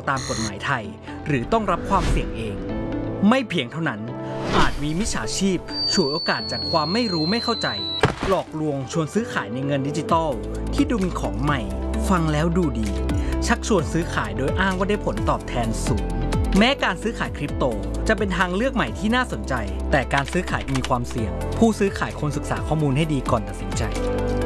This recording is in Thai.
ตามกฎหมายไทยหรือต้องรับความเสี่ยงเองไม่เพียงเท่านั้นอาจมีมิจฉาชีพฉวยโอกาสจากความไม่รู้ไม่เข้าใจหลอกลวงชวนซื้อขายในเงินดิจิตอลที่ดูเป็นของใหม่ฟังแล้วดูดีชักชวนซื้อขายโดยอ้างว่าได้ผลตอบแทนสูงแม้การซื้อขายคริปโตจะเป็นทางเลือกใหม่ที่น่าสนใจแต่การซื้อขายมีความเสี่ยงผู้ซื้อขายควรศึกษาข้อมูลให้ดีก่อนตัดสินใจ